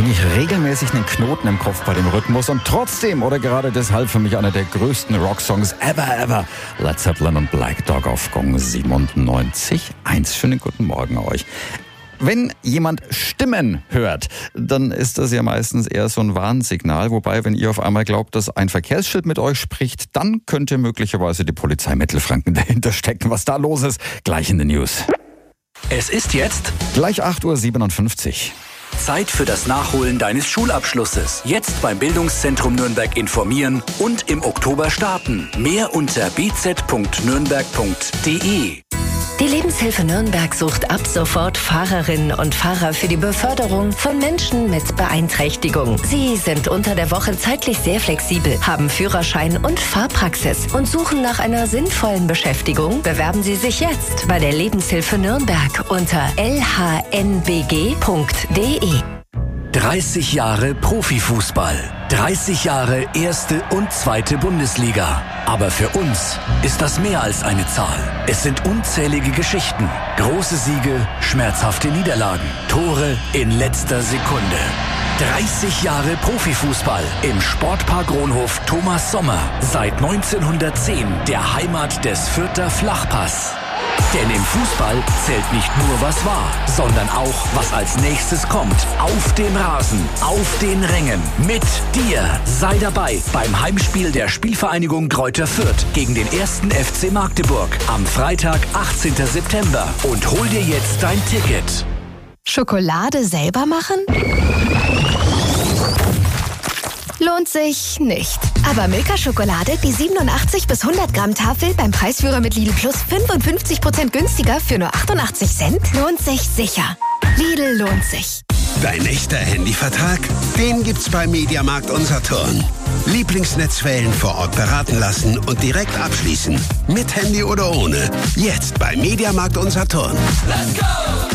eigentlich regelmäßig einen Knoten im Kopf bei dem Rhythmus und trotzdem oder gerade deshalb für mich einer der größten Rocksongs ever. Led Zeppelin und Black Dog auf Gong 97.1. Schönen guten Morgen euch. Wenn jemand Stimmen hört, dann ist das ja meistens eher so ein Warnsignal. Wobei, wenn ihr auf einmal glaubt, dass ein Verkehrsschild mit euch spricht, dann könnte möglicherweise die Polizei Mittelfranken dahinter stecken. Was da los ist, gleich in den News. Es ist jetzt gleich 8.57 Uhr. Zeit für das Nachholen deines Schulabschlusses. Jetzt beim Bildungszentrum Nürnberg informieren und im Oktober starten. Mehr unter bz.nürnberg.de. Die Lebenshilfe Nürnberg sucht ab sofort Fahrerinnen und Fahrer für die Beförderung von Menschen mit Beeinträchtigung. Sie sind unter der Woche zeitlich sehr flexibel, haben Führerschein und Fahrpraxis und suchen nach einer sinnvollen Beschäftigung. Bewerben Sie sich jetzt bei der Lebenshilfe Nürnberg unter lhnbg.de. 30 Jahre Profifußball. 30 Jahre erste und zweite Bundesliga. Aber für uns ist das mehr als eine Zahl. Es sind unzählige Geschichten. Große Siege, schmerzhafte Niederlagen. Tore in letzter Sekunde. 30 Jahre Profifußball im Sportpark Ronhof Thomas Sommer. Seit 1910 der Heimat des Fürther Flachpass. Denn im Fußball zählt nicht nur, was war, sondern auch, was als nächstes kommt. Auf dem Rasen, auf den Rängen, mit dir. Sei dabei beim Heimspiel der Spielvereinigung Greuther Fürth gegen den 1. FC Magdeburg am Freitag, 18. September. Und hol dir jetzt dein Ticket. Schokolade selber machen? Lohnt sich nicht. Aber Milka-Schokolade, die 87 bis 100 Gramm Tafel beim Preisführer mit Lidl Plus 55% günstiger für nur 88 Cent, lohnt sich sicher. Lidl lohnt sich. Dein echter Handyvertrag? Den gibt's bei Mediamarkt und Saturn. Lieblingsnetzwellen vor Ort beraten lassen und direkt abschließen. Mit Handy oder ohne. Jetzt bei Mediamarkt und Saturn. Let's go!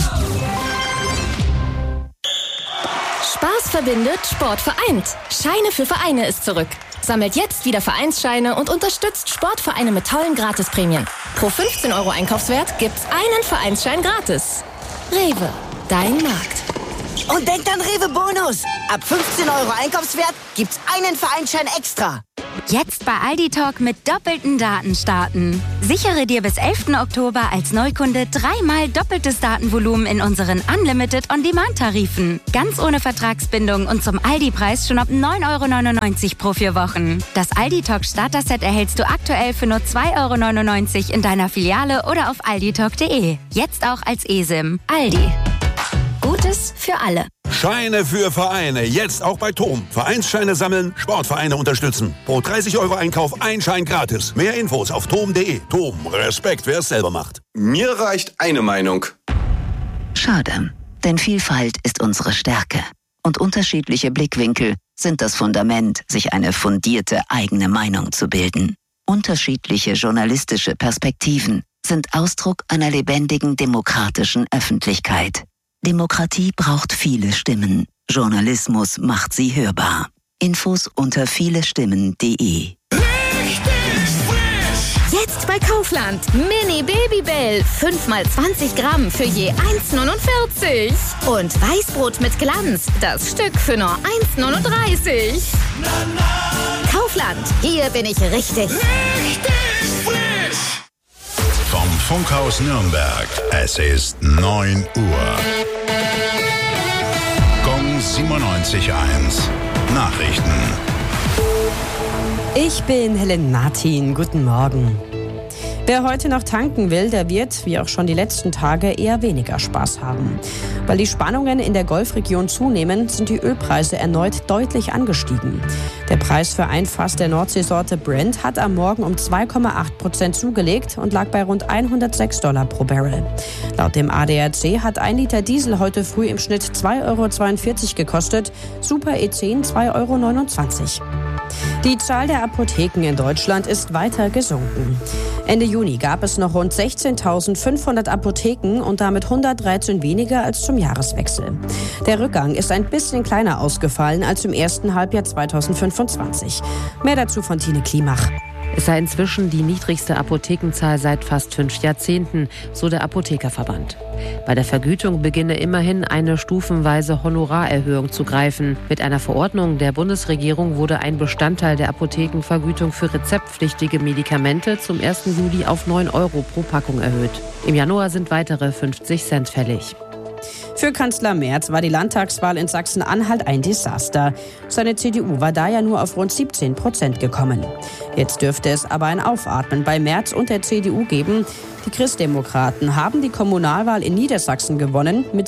Spaß verbindet, Sport vereint. Scheine für Vereine ist zurück. Sammelt jetzt wieder Vereinsscheine und unterstützt Sportvereine mit tollen Gratisprämien. Pro 15 € Einkaufswert gibt's einen Vereinsschein gratis. Rewe, dein Markt. Und denkt an Rewe Bonus. Ab 15 € Einkaufswert gibt's einen Vereinsschein extra. Jetzt bei Aldi Talk mit doppelten Daten starten. Sichere dir bis 11. Oktober als Neukunde 3-mal doppeltes Datenvolumen in unseren Unlimited On-Demand-Tarifen. Ganz ohne Vertragsbindung und zum Aldi-Preis schon ab 9,99 € pro 4 Wochen. Das Aldi Talk Starter-Set erhältst du aktuell für nur 2,99 € in deiner Filiale oder auf alditalk.de. Jetzt auch als eSIM. Aldi. Gutes für alle. Scheine für Vereine, jetzt auch bei TOM. Vereinsscheine sammeln, Sportvereine unterstützen. Pro 30 € Einkauf ein Schein gratis. Mehr Infos auf tom.de. TOM, Respekt, wer es selber macht. Mir reicht eine Meinung. Schade, denn Vielfalt ist unsere Stärke. Und unterschiedliche Blickwinkel sind das Fundament, sich eine fundierte eigene Meinung zu bilden. Unterschiedliche journalistische Perspektiven sind Ausdruck einer lebendigen demokratischen Öffentlichkeit. Demokratie braucht viele Stimmen. Journalismus macht sie hörbar. Infos unter vielestimmen.de. Jetzt bei Kaufland. Mini Babybell. 5x20 Gramm für je 1,49. Und Weißbrot mit Glanz. Das Stück für nur 1,39. Kaufland. Hier bin ich richtig. Vom Funkhaus Nürnberg. Es ist 9 Uhr. Gong 97.1. Nachrichten. Ich bin Helen Martin. Guten Morgen. Wer heute noch tanken will, der wird, wie auch schon die letzten Tage, eher weniger Spaß haben. Weil die Spannungen in der Golfregion zunehmen, sind die Ölpreise erneut deutlich angestiegen. Der Preis für ein Fass der Nordseesorte Brent hat am Morgen um 2,8% zugelegt und lag bei rund $106 pro Barrel. Laut dem ADAC hat 1 Liter Diesel heute früh im Schnitt 2,42 € gekostet, Super E10 2,29 €. Die Zahl der Apotheken in Deutschland ist weiter gesunken. Ende Juni gab es noch rund 16.500 Apotheken und damit 113 weniger als zum Jahreswechsel. Der Rückgang ist ein bisschen kleiner ausgefallen als im ersten Halbjahr 2025. Mehr dazu von Tine Klimach. Es sei inzwischen die niedrigste Apothekenzahl seit fast 5 Jahrzehnten, so der Apothekerverband. Bei der Vergütung beginne immerhin eine stufenweise Honorarerhöhung zu greifen. Mit einer Verordnung der Bundesregierung wurde ein Bestandteil der Apothekenvergütung für rezeptpflichtige Medikamente zum 1. Juli auf 9 € pro Packung erhöht. Im Januar sind weitere 50 Cent fällig. Für Kanzler Merz war die Landtagswahl in Sachsen-Anhalt ein Desaster. Seine CDU war da ja nur auf rund 17% gekommen. Jetzt dürfte es aber ein Aufatmen bei Merz und der CDU geben. Die Christdemokraten haben die Kommunalwahl in Niedersachsen gewonnen mit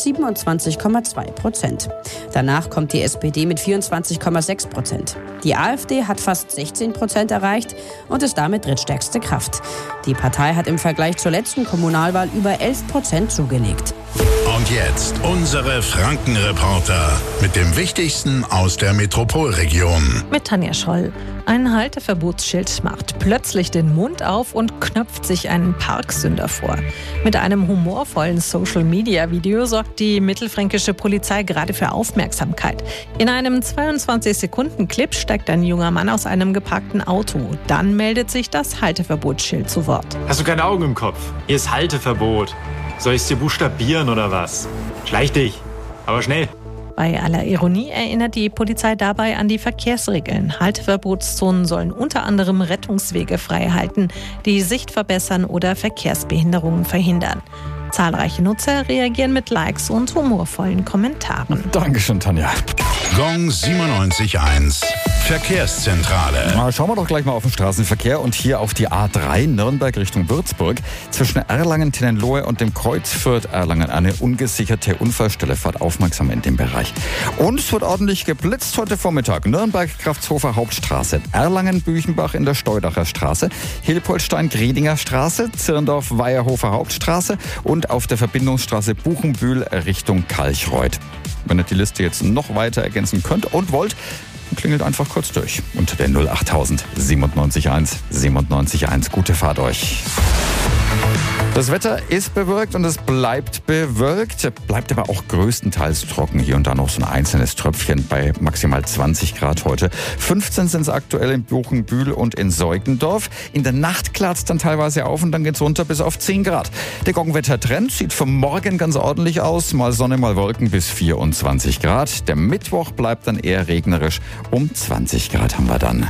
27,2%. Danach kommt die SPD mit 24,6%. Die AfD hat fast 16% erreicht und ist damit drittstärkste Kraft. Die Partei hat im Vergleich zur letzten Kommunalwahl über 11% zugelegt. Und jetzt unsere Franken-Reporter mit dem Wichtigsten aus der Metropolregion. Mit Tanja Scholl. Ein Halteverbotsschild macht plötzlich den Mund auf und knöpft sich einen Parksünder vor. Mit einem humorvollen Social-Media-Video sorgt die mittelfränkische Polizei gerade für Aufmerksamkeit. In einem 22-Sekunden-Clip steigt ein junger Mann aus einem geparkten Auto. Dann meldet sich das Halteverbotsschild zu Wort. Hast du keine Augen im Kopf? Hier ist Halteverbot. Soll ich es dir buchstabieren oder was? Schleich dich, aber schnell. Bei aller Ironie erinnert die Polizei dabei an die Verkehrsregeln. Halteverbotszonen sollen unter anderem Rettungswege frei halten, die Sicht verbessern oder Verkehrsbehinderungen verhindern. Zahlreiche Nutzer reagieren mit Likes und humorvollen Kommentaren. Dankeschön, Tanja. Gong 97.1 Verkehrszentrale. Na, schauen wir doch gleich mal auf den Straßenverkehr und hier auf die A3 Nürnberg Richtung Würzburg. Zwischen Erlangen-Tinnenlohe und dem Kreuz Fürth-Erlangen eine ungesicherte Unfallstelle. Fahrt aufmerksam in dem Bereich. Und es wird ordentlich geblitzt heute Vormittag. Nürnberg-Kraftshofer Hauptstraße, Erlangen-Büchenbach in der Steudacher Straße, Hilpoltstein-Griedinger Straße, Zirndorf-Weierhofer Hauptstraße und auf der Verbindungsstraße Buchenbühl Richtung Kalchreuth. Wenn ihr die Liste jetzt noch weiter ergänzen könnt und wollt, klingelt einfach kurz durch unter der 08000 97.1 97.1. Gute Fahrt euch. Das Wetter ist bewölkt und es bleibt bewölkt, bleibt aber auch größtenteils trocken. Hier und da noch so ein einzelnes Tröpfchen bei maximal 20 Grad heute. 15 sind es aktuell in Buchenbühl und in Seugendorf. In der Nacht klart es dann teilweise auf und dann geht es runter bis auf 10 Grad. Der Gongwettertrend sieht für morgen ganz ordentlich aus. Mal Sonne, mal Wolken bis 24 Grad. Der Mittwoch bleibt dann eher regnerisch. Um 20 Grad haben wir dann.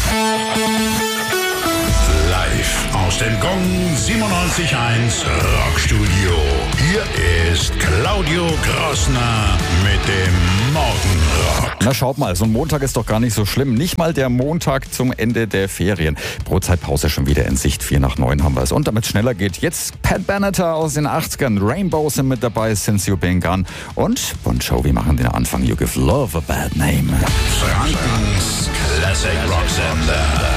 Live aus dem Gong 97.1 Rockstudio. Hier ist Claudio Grossner mit dem Morgenrock. Na schaut mal, so ein Montag ist doch gar nicht so schlimm. Nicht mal der Montag zum Ende der Ferien. Brotzeitpause schon wieder in Sicht. 8:45 haben wir es. Und damit es schneller geht, jetzt Pat Benatar aus den 80ern. Rainbow sind mit dabei, Since You've Been Gone. Und Bon Jovi machen den Anfang. You Give Love a Bad Name. Frankens Classic Rock Sender.